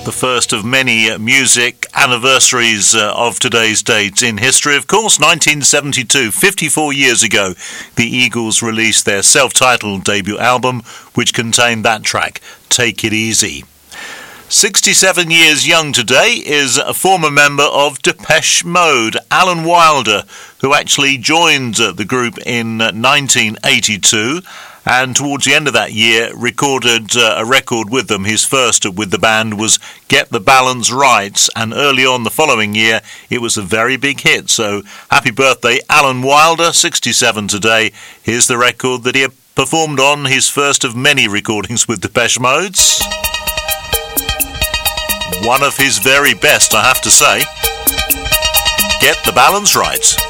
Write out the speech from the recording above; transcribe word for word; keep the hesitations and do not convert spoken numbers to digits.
The first of many uh, music anniversaries uh, of today's date in history. Of course, nineteen seventy-two, fifty-four years ago, the Eagles released their self-titled debut album, which contained that track, Take It Easy. sixty-seven years young today is a former member of Depeche Mode, Alan Wilder, who actually joined uh, the group in uh, nineteen eighty-two. And towards the end of that year, recorded uh, a record with them. His first with the band was Get the Balance Right, and early on the following year, it was a very big hit. So happy birthday, Alan Wilder, sixty-seven today. Here's the record that he performed on, his first of many recordings with Depeche Mode. One of his very best, I have to say. Get the Balance Right.